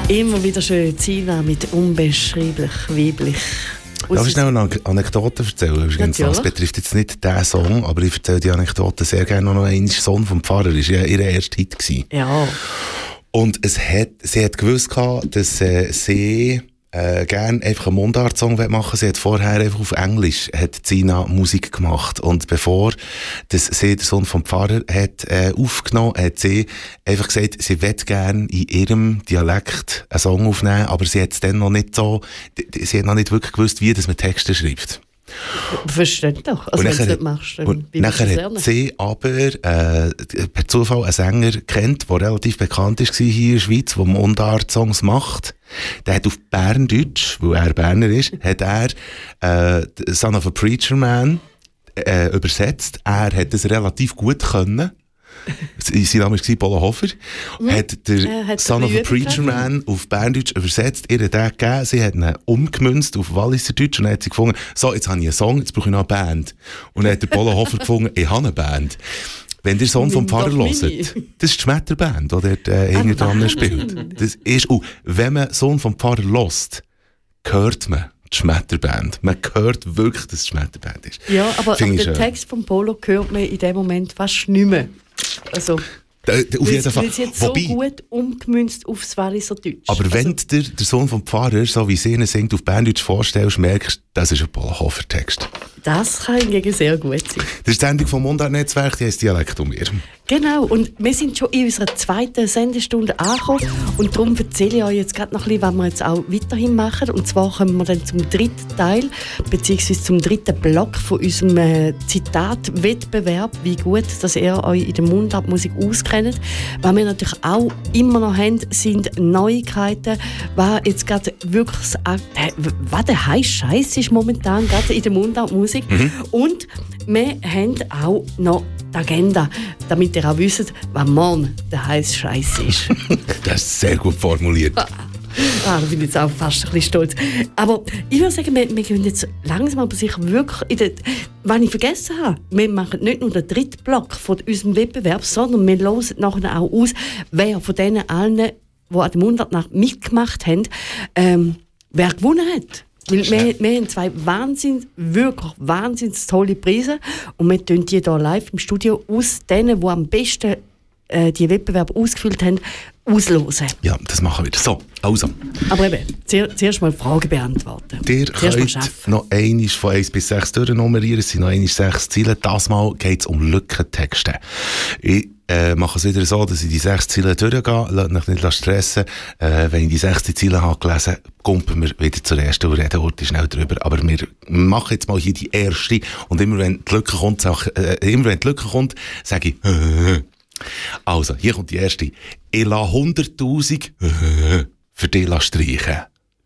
Immer wieder schön, Zina mit unbeschreiblich weiblich. Darf ich schnell eine Anekdote erzählen? Übrigens, das betrifft jetzt nicht diesen Song, aber ich erzähle die Anekdote sehr gerne noch einen Sohn vom Pfarrer. Das war ja ihr erster Hit gewesen. Ja. Und sie hat gewusst, dass sie gerne einfach einen Mundart-Song machen. Sie hat vorher einfach auf Englisch Zina Musik gemacht. Und bevor sie der Sohn vom Pfarrer hat aufgenommen, hat sie einfach gesagt, sie möchte gerne in ihrem Dialekt einen Song aufnehmen, aber sie hat es dann noch nicht so, sie hat noch nicht wirklich gewusst, wie man Texte schreibt. Versteht doch. Also wenn du es nicht machst, dann nachher hat sie aber per Zufall einen Sänger kennt, der relativ bekannt war hier in der Schweiz, der Mundart-Songs macht. Der hat auf Berndeutsch, weil er Berner ist, hat er Son of a Preacher Man übersetzt. Er hat das relativ gut können. Sein Name war Polo Hofer. Hat der Son of a Preacher Man auf Berndeutsch übersetzt, ihr hat den gegeben, sie hat ihn umgemünzt auf Walliserdeutsch und dann hat sie gefunden, so, jetzt habe ich einen Song, jetzt brauche ich noch eine Band. Und dann hat der Polo Hofer gefunden, ich habe eine Band. Wenn der Sohn vom Pfarrer hört, das ist die Schmetterband, die dort hinten dran spielt. Das ist, wenn man Sohn vom Pfarrer hört, hört man die Schmetterband. Man hört wirklich, dass es die Schmetterband ist. Ja, aber den Text vom Polo hört man in dem Moment fast nicht mehr. Also, auf jeden Fall. Weil es jetzt so gut umgemünzt aufs Walliser Deutsch. Aber wenn du der Sohn vom Pfarrer, so wie sie ihn singt, auf Berndeutsch vorstellst, merkst du, das ist ein Polo-Hofer-Text. Das kann hingegen sehr gut sein. Das ist die Sendung vom Mundart-Netzwerk, die heisst Dialekt um mir. Genau, und wir sind schon in unserer zweiten Sendestunde angekommen und darum erzähle ich euch jetzt gerade noch ein bisschen, was wir jetzt auch weiterhin machen. Und zwar kommen wir dann zum dritten Teil, beziehungsweise zum dritten Block von unserem Zitatwettbewerb, wie gut, dass ihr euch in der Mundartmusik auskennt. Was wir natürlich auch immer noch haben, sind Neuigkeiten, was jetzt gerade wirklich was der heiße Scheiß ist momentan gerade in der Mundartmusik. Und wir haben auch noch die Agenda, damit ihr auch wisst, was morgen der heiße Scheiß ist. Das ist sehr gut formuliert. Da bin ich jetzt auch fast ein bisschen stolz. Aber ich würde sagen, wir gehen jetzt langsam aber sicher wirklich was ich vergessen habe, wir machen nicht nur den dritten Block von unserem Wettbewerb, sondern wir hören nachher auch aus, wer von denen allen, die an der Mundartnacht mitgemacht haben, wer gewonnen hat. Weil wir haben zwei wirklich wahnsinnig tolle Preise und wir tun die hier live im Studio aus denen, die am besten die Wettbewerbe ausgefüllt haben, auslosen. Ja, das machen wir. So, also. Aber eben, zuerst mal Fragen beantworten. Ihr könnt noch einmal von 1 bis 6 durchnummerieren. Es sind noch einmal 6 Ziele. Das Mal geht es um Lückentexte. Ich mache es wieder so, dass ich die 6 Ziele durchgehe, lasst mich nicht stressen. Wenn ich die 6 Ziele habe gelesen, kumpen wir wieder zur ersten und reden heute schnell drüber. Aber wir machen jetzt mal hier die erste und immer wenn die Lücke kommt, sage ich also, hier kommt die erste. Ich lasse 100'000 für dich streichen.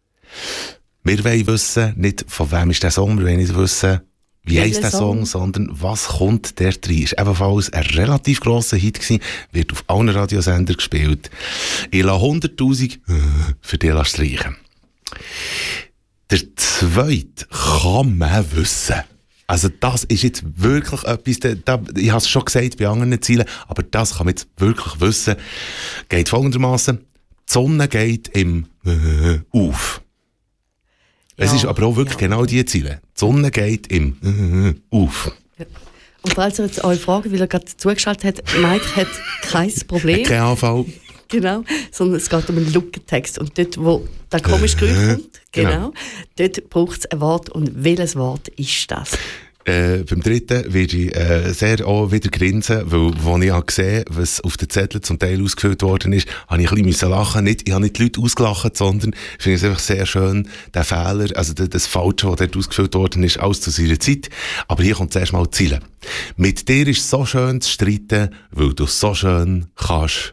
Wir wollen wissen, nicht von wem ist der Song, wir wollen nicht wissen, wie heisst der Song, sondern was kommt der rein. Ist ebenfalls ein relativ grosser Hit gewesen, wird auf allen Radiosendern gespielt. Ich lasse 100'000 für dich streichen. Der zweite kann man wissen. Also das ist jetzt wirklich etwas, ich habe es schon gesagt bei anderen Zielen, aber das kann man jetzt wirklich wissen. Geht folgendermaßen: Die Sonne geht im auf. Ja, es ist aber auch wirklich genau diese Ziele. Die Sonne geht im auf. Ja. Und falls ihr jetzt euch fragt, weil er gerade zugeschaltet hat, Mike hat kein Problem. Kein Anfall. Genau, sondern es geht um einen Lückentext. Und dort, wo der komische Geräusch kommt, genau, dort braucht es ein Wort. Und welches Wort ist das? Beim dritten werde ich sehr auch wieder grinsen, weil, als ich gesehen habe, was auf den Zetteln zum Teil ausgefüllt worden ist, habe ich ein bisschen lachen. Ich habe nicht die Leute ausgelacht, sondern ich finde es einfach sehr schön, der Fehler, also das Falsche, was dort ausgefüllt worden ist, alles zu seiner Zeit. Aber hier kommt zuerst mal die Ziele. Mit dir ist es so schön zu streiten, weil du so schön kannst.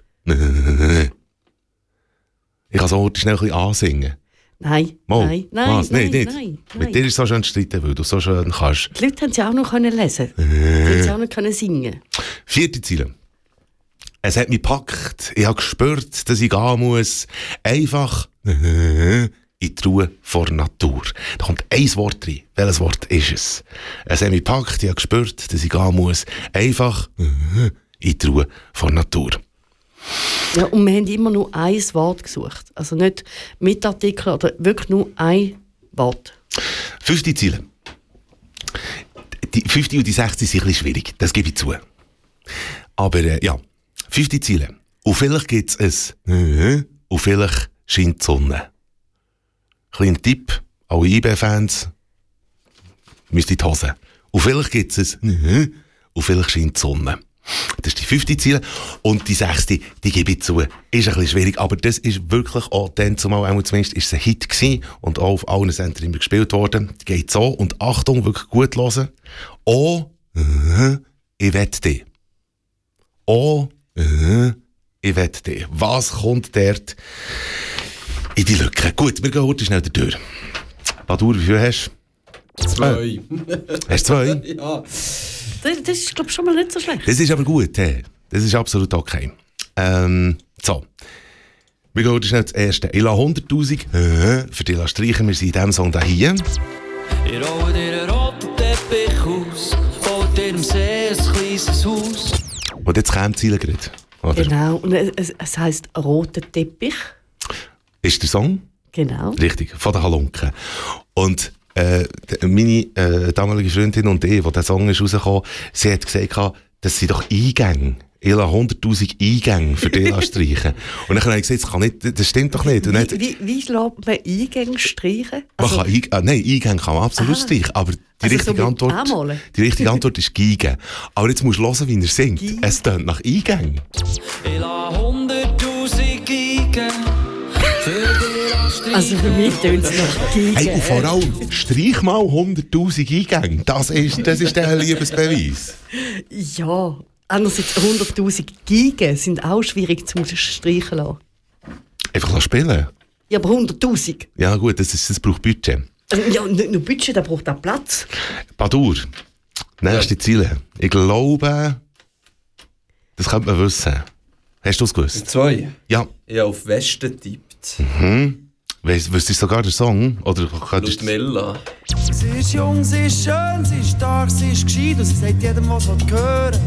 Ich kann so schnell ein bisschen ansingen. Nein. Nicht. Mit dir ist es so schön zu streiten, weil du so schön kannst. Die Leute haben sie auch noch lesen können. Die haben sie auch noch singen. 4. Ziele. Es hat mich gepackt. Ich habe gespürt, dass ich gehen muss. Einfach in die Ruhe vor Natur. Da kommt ein Wort rein. Welches Wort ist es? Es hat mich gepackt. Ich habe gespürt, dass ich gehen muss. Einfach in die Ruhe vor Natur. Ja, und wir haben immer nur ein Wort gesucht. Also nicht mit Artikel oder wirklich nur ein Wort. 5 Ziele. Die 5 und die 6 sind ein bisschen schwierig, das gebe ich zu. Aber ja, 5 Ziele. Und vielleicht gibt es ein und vielleicht scheint die Sonne. Kleiner Tipp, alle IB-Fans, müsst in die Hose. Und vielleicht gibt es ein und vielleicht scheint die Sonne. Das ist die 5. Ziele. Und die 6, die gebe ich zu. Ist ein bisschen schwierig, aber das ist wirklich auch dann zumal, zumindest ist es ein Hit gewesen und auch auf allen Sendern immer gespielt worden. Die geht so. Und Achtung, wirklich gut hören. Oh, ich wette dich. Oh, ich wette dich. Was kommt dort in die Lücke? Gut, wir gehen heute schnell durch. Badur, wie viel hast du? 2. Hast du 2? Ja. Das ist, glaube ich, schon mal nicht so schlecht. Das ist aber gut, hey. Das ist absolut okay. So. Wir gehen heute schnell das erste. Ich lasse 100'000 für dich streichen. Wir sind in diesem Song hier. Ich rolle dir einen roten Teppich aus, baue dir im See ein kleines Haus. Und jetzt kommt Ziele gerade. Oder? Genau. Und es heisst «Roter Teppich». Ist der Song? Genau. Richtig, von der Halunke. Und meine damalige Freundin und ich, wo der Song ist rausgekommen, sie hat gesagt, das sind doch Eingänge. Ich lasse 100'000 Eingänge für dich streichen. Und dann habe ich gesagt, das stimmt doch nicht. Und Wie lässt man Eingänge streichen? Man kann Eingänge kann man absolut streichen, aber die richtige Antwort ist Geigen. Aber jetzt musst du hören, wie er singt. Geigen. Es tönt nach Eingängen. Ich lasse 100'000 Eingänge für dich streichen. Also für mich tönt es nach Geigen. Hey, und vor allem, streich mal 100'000 Eingänge. Das ist der Liebesbeweis. Ja. Andererseits 100'000 Geigen sind auch schwierig zum Streichen lassen. Einfach spielen. Ja, aber 100'000. Ja gut, das braucht Budget. Ja, nicht nur Budget, das braucht auch Platz. Badur, nächste Ziele. Ich glaube, das könnte man wissen. Hast du es gewusst? 2. Ja. Ich habe auf Westen getippt. Wüsstest du sogar den Song? Oder Ludmilla. Sie ist jung, sie ist schön, sie ist stark, sie ist gescheit und sie sagt jedem, was will hören.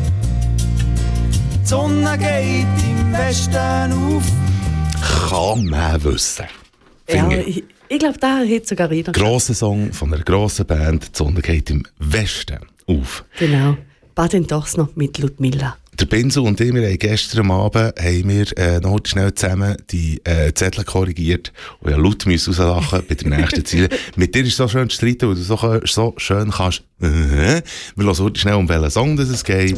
Die Sonne geht im Westen auf. Kann man wissen. Ja, ich glaube, da hat sogar jeder. Grosser Song von einer grossen Band. Die Sonne geht im Westen auf. Genau. Baden doch noch mit Ludmilla. Der Benzo und ich, wir haben gestern Abend noch schnell zusammen die Zettel korrigiert und ja laut rauslachen bei der nächsten Ziele. Mit dir ist es so schön zu streiten, weil du so schön kannst. Wir hören heute schnell, um welchen Song es geht.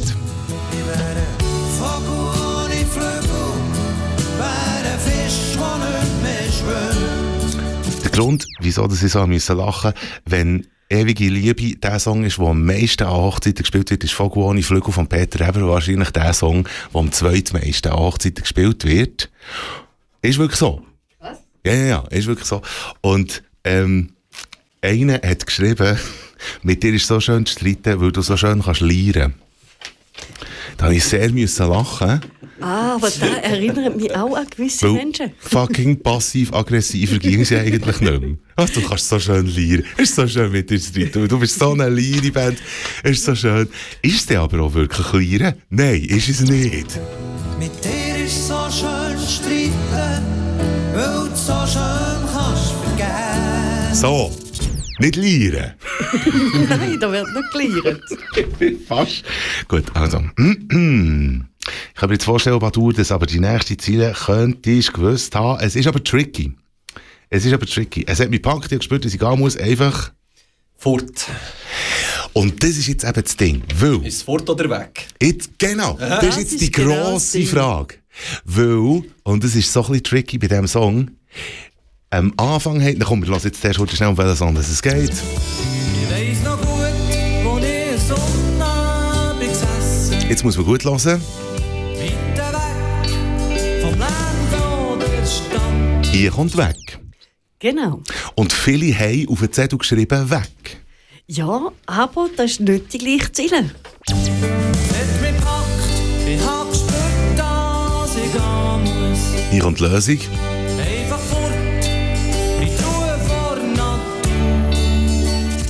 Der Grund, wieso ich so lachen musste, wenn «Ewige Liebe» der Song ist, der am meisten an Hochzeiten gespielt wird, ist «Vogel ohne Flügel» von Peter Eber wahrscheinlich der Song, der am zweitmeisten an Hochzeiten gespielt wird. Ist wirklich so. Was? Ja, ist wirklich so. Und einer hat geschrieben, mit dir ist es so schön zu streiten, weil du so schön kannst lieren. Da musste ich sehr lachen. Ah, aber das erinnert mich auch an gewisse Menschen. Fucking passiv-aggressiver ging sie eigentlich nicht mehr. Also, du kannst so schön lieren. Es ist so schön mit dir zu streiten. Du bist so eine Liere-Band. Es ist so schön. Ist es denn aber auch wirklich lieren? Nein, ist es nicht. Mit dir ist so schön streiten, weil du so schön kannst vergessen. So, nicht lieren. Nein, da wird nicht geliert. Fast. Gut, also. Ich kann mir jetzt vorstellen, Badur, dass aber die nächste Ziele könntest gewusst haben. Es ist aber tricky. Es hat mich gepackt, ich habe gespürt, dass ich gehen muss, einfach fort. Und das ist jetzt eben das Ding, weil... Ist es fort oder weg? Jetzt, genau, das ist jetzt die grosse Frage. Weil, und das ist so ein bisschen tricky bei diesem Song, am Anfang wir lassen jetzt erst heute schnell, um welchen Song es geht. Ich weiss noch gut, wo ich Sonne besessen. Jetzt muss man gut hören. Weiter weg vom Land oder Stadt. Hier kommt weg. Genau. Und viele haben auf den Zettel geschrieben, weg. Ja, aber das ist nicht die gleiche Ziele. Hat mich gepackt, ich hab gespürt, dass ich gehen muss. Hier kommt die Lösung. Einfach fort, in die Ruhe vor Natur. Die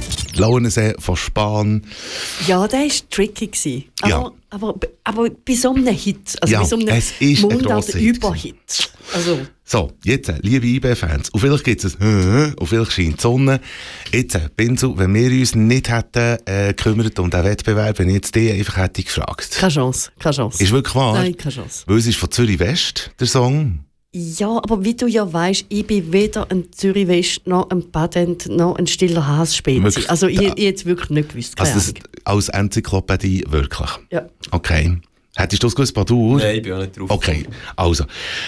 Lauensee von Spahn. Ja, der war tricky gewesen. Ja. Aber bei so einem Hit, also Ja, bei so einem es ist ein grosser Hit. Mundart-Überhit. Also, So, jetzt, liebe IB-Fans, und vielleicht gibt es und vielleicht scheint die Sonne. Jetzt, Binzu, wenn wir uns nicht hätten gekümmert um diesen Wettbewerb, wenn ich jetzt die einfach hätte gefragt. keine Chance. Ist wirklich wahr? Nein, keine Chance. Weil es ist von Zürich West, der Song. Ja, aber wie du ja weißt, ich bin weder ein Zürich West, noch ein Patent, noch ein stiller Hass-Spezi. Wirklich? Also ich jetzt wirklich nicht gewusst. Keine Also das, Ahnung. als Enzyklopädie wirklich. Ja. Okay. Hättest du das gewusst, Badur? Nein, ich bin auch nicht drauf. Okay, also.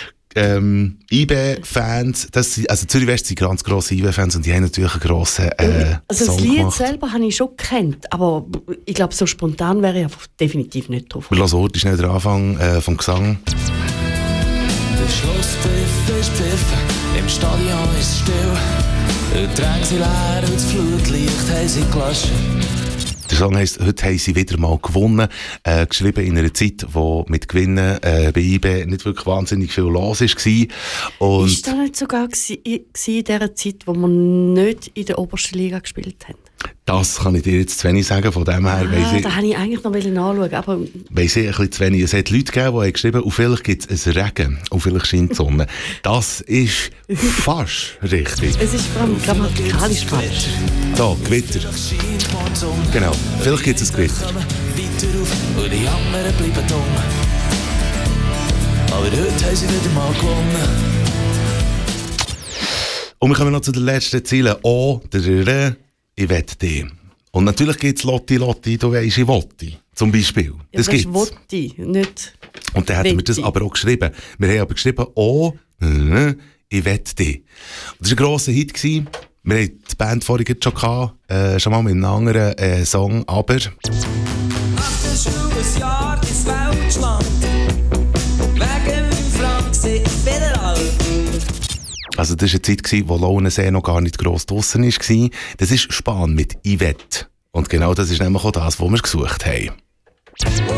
IB-Fans, also Zürich West sind ganz grosse IB-Fans und die haben natürlich einen grossen Also Song das Lied gemacht. selber habe ich schon gekannt, aber ich glaube, so spontan wäre ich einfach definitiv nicht drauf. Wir hören heute schnell den Anfang vom Gesang. Der Schlusspfiff ist pfiffen, im Stadion ist es still. Die Ränge sind leer und das Flutlicht haben sie gelöscht. Der Song heisst «Heute haben sie wieder mal gewonnen», geschrieben in einer Zeit, wo mit Gewinnen bei IB nicht wirklich wahnsinnig viel los war. Und Ist das nicht sogar in dieser Zeit, wo wir nicht in der obersten Liga gespielt haben? das kann ich dir jetzt zu wenig sagen, von dem her weiss ich, Da habe ich eigentlich noch nachschauen, aber weiss ich ein bisschen zu wenig. Es hat Leute gegeben, die haben geschrieben, und vielleicht gibt es ein Regen, und vielleicht scheint die Sonne. Das ist fast richtig. es ist vor allem grammatikalisch falsch. Da, Gewitter. Genau, vielleicht gibt es ein Gewitter. Weiter auf und die anderen bleiben dumm. Aber heute haben sie wieder mal gewonnen. Und wir kommen noch zu den letzten Zielen. Oh, ich wette dich. Und natürlich gibt es Lotti, du weisst, ich wollte. Zum Beispiel. Ja, Das das gibt's. wollte ich, nicht. Und dann hätten wir das Wette. aber auch geschrieben. Wir haben aber geschrieben, oh, ich wette dich. Und das war ein grosser Hit gewesen. Wir hatten die Band vorhin schon gehabt, schon mal mit einem anderen Song, aber Nach dem Schuljahr ins Weltschland. Wegen meinem Frank sind federal. also das war eine Zeit gewesen, wo Lauensee noch gar nicht gross draussen war. Das ist Spahn mit «Ich wett». Und genau das ist nämlich auch das, was wir gesucht haben.